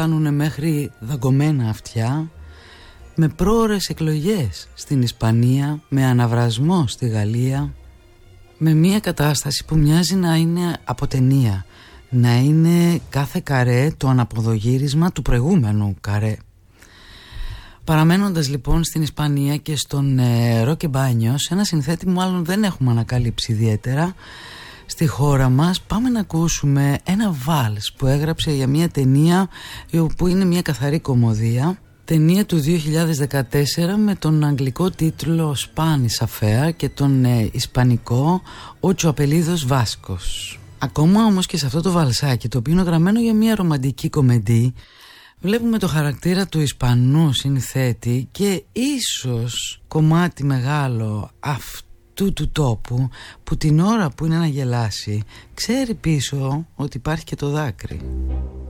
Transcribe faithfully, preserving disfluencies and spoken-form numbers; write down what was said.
φτάνουν μέχρι δαγκωμένα αυτιά, με πρόωρες εκλογές στην Ισπανία, με αναβρασμό στη Γαλλία, με μια κατάσταση που μοιάζει να είναι από ταινία, να είναι κάθε καρέ το αναποδογύρισμα του προηγούμενου καρέ. Παραμένοντας λοιπόν στην Ισπανία και στον ε, Ρόκε Μπάνιος, ένα συνθέτη που μάλλον δεν έχουμε ανακαλύψει ιδιαίτερα στη χώρα μας, πάμε να ακούσουμε ένα βάλς που έγραψε για μια ταινία που είναι μια καθαρή κωμωδία, ταινία του δύο χιλιάδες δεκατέσσερα με τον αγγλικό τίτλο Spanish Affair και τον ε, ισπανικό Ocho Apellidos Vascos. Ακόμα όμως και σε αυτό το βαλσάκι, το οποίο είναι γραμμένο για μια ρομαντική κομεντή, βλέπουμε το χαρακτήρα του Ισπανού συνθέτη και ίσως κομμάτι μεγάλο αυτού του τόπου που την ώρα που είναι να γελάσει ξέρει πίσω ότι υπάρχει και το δάκρυ.